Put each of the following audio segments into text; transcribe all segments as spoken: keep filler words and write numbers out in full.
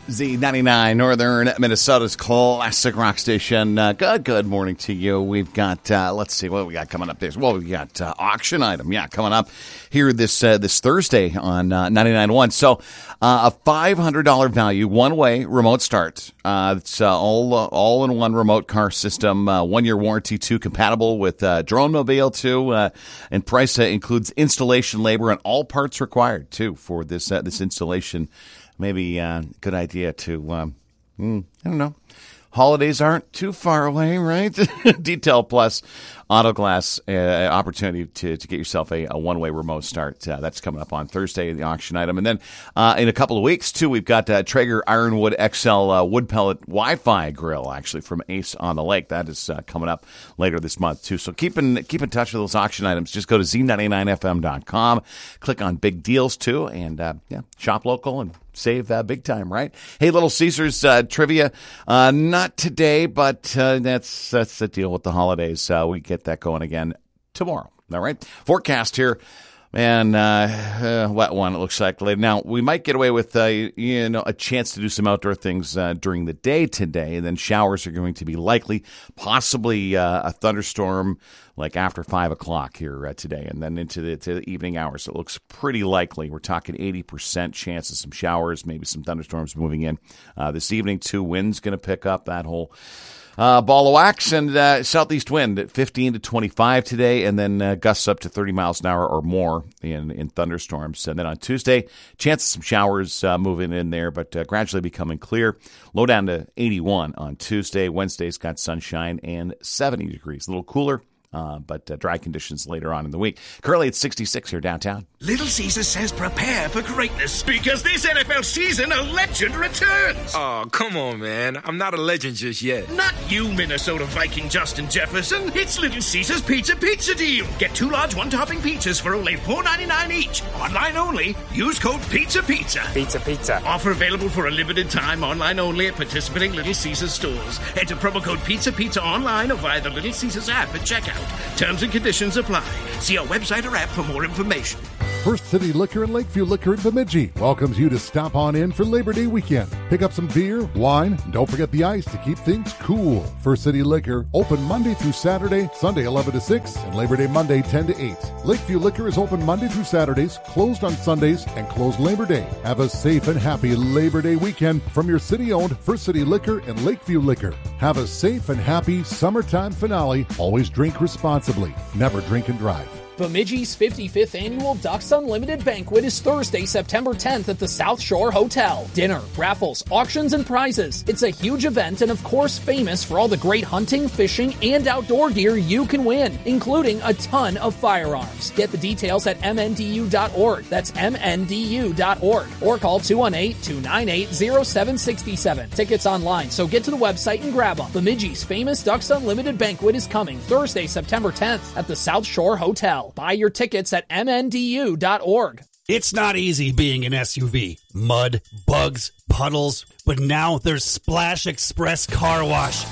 Z ninety-nine, Northern Minnesota's classic rock station. Uh, good, good morning to you. We've got, uh, let's see, what we got coming up there. Well, we got uh, auction item, yeah, coming up here this uh, this Thursday on uh, ninety-nine point one. So uh, a five hundred dollars value, one-way remote start. Uh, it's uh, all uh, all-in-one remote car system, uh, one-year warranty, too, compatible with uh, Drone Mobile, too, uh, and price uh, includes installation labor and all parts required, too, for this uh, this installation. Maybe a uh, good idea to, um, mm, I don't know, holidays aren't too far away, right? Detail Plus Auto Glass uh, opportunity to, to get yourself a, a one-way remote start. Uh, that's coming up on Thursday, the auction item. And then uh, in a couple of weeks, too, we've got uh, Traeger Ironwood X L uh, wood pellet Wi-Fi grill, actually, from Ace on the Lake. That is uh, coming up later this month, too. So keep in, keep in touch with those auction items. Just go to Z ninety-nine F M dot com, click on Big Deals, too, and uh, yeah, shop local and save uh, big time, right? Hey, Little Caesars uh, trivia, uh, not today, but uh, that's that's the deal with the holidays. Uh, we get that going again tomorrow. All right. Forecast here, man. Uh, uh, wet one. It looks like later. Now we might get away with uh, you know a chance to do some outdoor things uh, during the day today. And then showers are going to be likely, possibly uh, a thunderstorm like after five o'clock here uh, today, and then into the, to the evening hours. It looks pretty likely. We're talking eighty percent chance of some showers, maybe some thunderstorms moving in uh, this evening. Too, wind's going to pick up that whole uh, ball of wax, and uh, southeast wind at fifteen to twenty-five today, and then uh, gusts up to thirty miles an hour or more in, in thunderstorms. And then on Tuesday, chance of some showers uh, moving in there, but uh, gradually becoming clear. Low down to eighty-one on Tuesday. Wednesday's got sunshine and seventy degrees. A little cooler. Uh, but uh, dry conditions later on in the week. Currently it's sixty-six here downtown. Little Caesar says prepare for greatness because this N F L season a legend returns. Oh, come on, man. I'm not a legend just yet. Not you, Minnesota Viking Justin Jefferson. It's Little Caesar's Pizza Pizza Deal. Get two large one-topping pizzas for only four ninety-nine each. Online only. Use code Pizza Pizza. Pizza Pizza. Offer available for a limited time. Online only at participating Little Caesars stores. Enter promo code Pizza Pizza online or via the Little Caesars app at checkout. Terms and conditions apply. See our website or app for more information. First City Liquor and Lakeview Liquor in Bemidji welcomes you to stop on in for Labor Day weekend. Pick up some beer, wine, and don't forget the ice to keep things cool. First City Liquor, open Monday through Saturday, Sunday eleven to six, and Labor Day Monday ten to eight. Lakeview Liquor is open Monday through Saturdays, closed on Sundays, and closed Labor Day. Have a safe and happy Labor Day weekend from your city-owned First City Liquor and Lakeview Liquor. Have a safe and happy summertime finale. Always drink responsibly. Never drink and drive. Bemidji's fifty-fifth Annual Ducks Unlimited Banquet is Thursday, September tenth at the South Shore Hotel. Dinner, raffles, auctions, and prizes. It's a huge event and, of course, famous for all the great hunting, fishing, and outdoor gear you can win, including a ton of firearms. Get the details at M N D U dot org. That's M N D U dot org. Or call two one eight, two nine eight, zero seven six seven. Tickets online, so get to the website and grab them. Bemidji's famous Ducks Unlimited Banquet is coming Thursday, September tenth at the South Shore Hotel. Buy your tickets at M N D U dot org. It's not easy being an S U V. Mud, bugs, puddles. But now there's Splash Express Car Wash.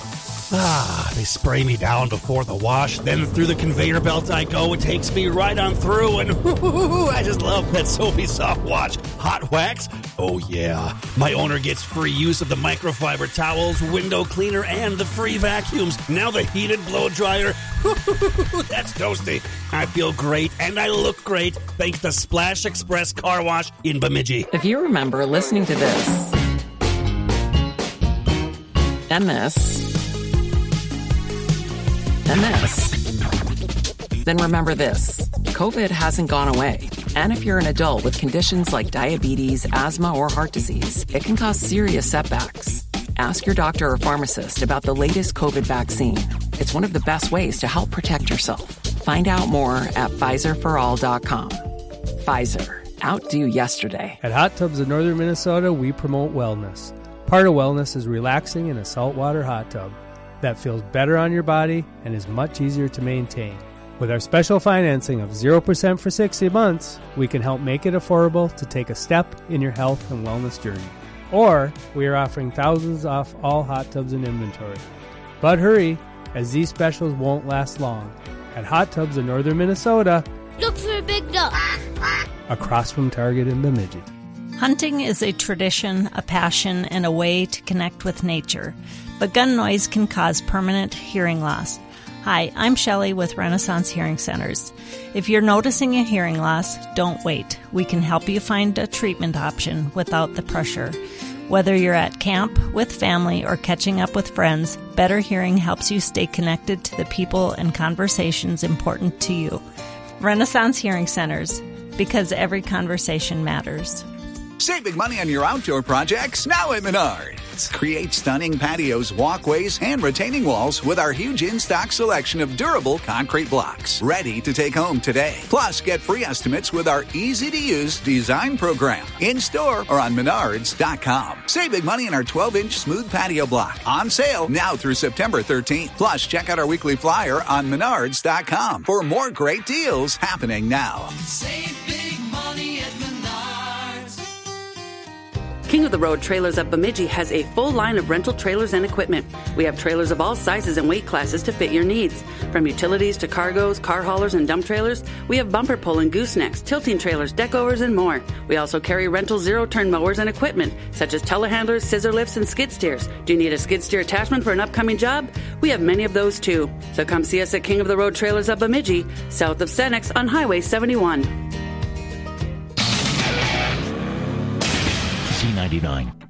Ah, they spray me down before the wash, then through the conveyor belt I go. It takes me right on through, and whoo, I just love that Soapy Soft Wash. Hot wax? Oh yeah. My owner gets free use of the microfiber towels, window cleaner, and the free vacuums. Now the heated blow dryer. That's toasty. I feel great, and I look great, thanks to Splash Express Car Wash in Bemidji. If you remember listening to this, and this, and this, then remember this. COVID hasn't gone away. And if you're an adult with conditions like diabetes, asthma, or heart disease, it can cause serious setbacks. Ask your doctor or pharmacist about the latest COVID vaccine. It's one of the best ways to help protect yourself. Find out more at Pfizer for all dot com. Pfizer. Outdo yesterday. At Hot Tubs of Northern Minnesota, we promote wellness. Part of wellness is relaxing in a saltwater hot tub that feels better on your body and is much easier to maintain. With our special financing of zero percent for sixty months, we can help make it affordable to take a step in your health and wellness journey. Or we are offering thousands off all hot tubs in inventory. But hurry, as these specials won't last long. At Hot Tubs of Northern Minnesota, look for a big duck. Across from Target in Bemidji. Hunting is a tradition, a passion, and a way to connect with nature, but gun noise can cause permanent hearing loss. Hi, I'm Shelley with Renaissance Hearing Centers. If you're noticing a hearing loss, don't wait. We can help you find a treatment option without the pressure. Whether you're at camp, with family, or catching up with friends, Better Hearing helps you stay connected to the people and conversations important to you. Renaissance Hearing Centers, because every conversation matters. Save big money on your outdoor projects now at Menards. Create stunning patios, walkways, and retaining walls with our huge in-stock selection of durable concrete blocks. Ready to take home today. Plus, get free estimates with our easy-to-use design program. In-store or on menards dot com. Save big money on our twelve-inch smooth patio block. On sale now through September thirteenth. Plus, check out our weekly flyer on menards dot com for more great deals happening now. Save big money at Menards. King of the Road Trailers of Bemidji has a full line of rental trailers and equipment. We have trailers of all sizes and weight classes to fit your needs. From utilities to cargoes, car haulers, and dump trailers, we have bumper pull and goosenecks, tilting trailers, deck overs, and more. We also carry rental zero-turn mowers and equipment, such as telehandlers, scissor lifts, and skid steers. Do you need a skid steer attachment for an upcoming job? We have many of those too. So come see us at King of the Road Trailers of Bemidji, south of Senex on Highway seventy-one. C ninety-nine.